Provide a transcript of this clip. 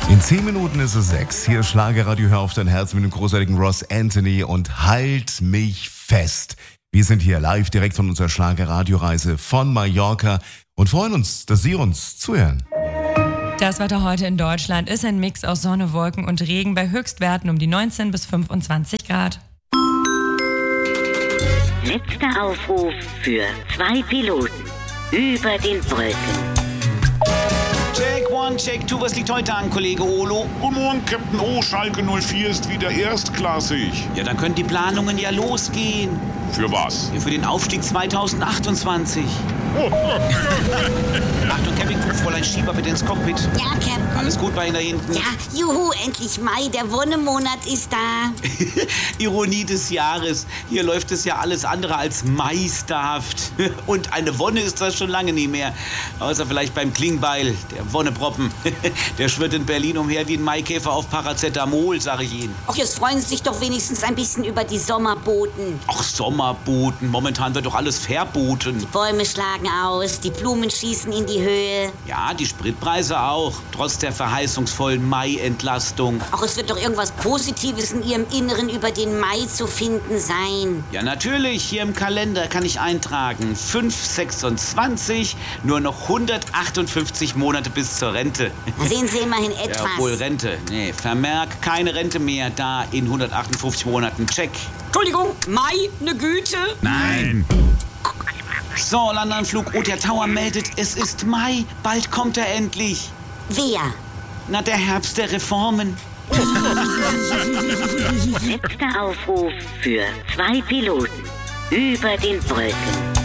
In 10 Minuten ist es 6. Hier ist Schlagerradio, hör auf dein Herz mit dem großartigen Ross Anthony und halt mich fest. Wir sind hier live direkt von unserer Schlagerradioreise von Mallorca und freuen uns, dass Sie uns zuhören. Das Wetter heute in Deutschland ist ein Mix aus Sonne, Wolken und Regen bei Höchstwerten um die 19 bis 25 Grad. Letzter Aufruf für 2 Piloten über den Wolken. Check 1, Check 2, was liegt heute an, Kollege Olo? Guten Morgen, Captain O. Schalke 04 ist wieder erstklassig. Ja, dann können die Planungen ja losgehen. Für was? Ja, für den Aufstieg 2028. Achtung, Campingflug, Fräulein Schieber, bitte ins Cockpit. Ja, Captain. Alles gut bei Ihnen da hinten? Ja, juhu, endlich Mai, der Wonnemonat ist da. Ironie des Jahres. Hier läuft es ja alles andere als meisterhaft. Und eine Wonne ist das schon lange nie mehr. Außer vielleicht beim Klingbeil, der Wonneproppen. Der schwirrt in Berlin umher wie ein Maikäfer auf Paracetamol, sag ich Ihnen. Ach, jetzt freuen Sie sich doch wenigstens ein bisschen über die Sommerboten. Ach, Sommerboten. Momentan wird doch alles verboten. Die Bäume schlagen aus, die Blumen schießen in die Höhe. Ja, die Spritpreise auch, trotz der verheißungsvollen Mai-Entlastung. Ach, es wird doch irgendwas Positives in Ihrem Inneren über den Mai zu finden sein. Ja, natürlich, hier im Kalender kann ich eintragen. 5/26, nur noch 158 Monate bis zur Rente. Da sehen Sie immerhin Ja, etwas. obwohl Rente. Nee, Vermerk, keine Rente mehr da in 158 Monaten. Check. Entschuldigung, Mai, ne Güte? Nein! So, Landanflug OTR Tower meldet, es ist Mai. Bald kommt er endlich. Wer? Na, der Herbst der Reformen. Letzter Aufruf für 2 Piloten über den Wolken.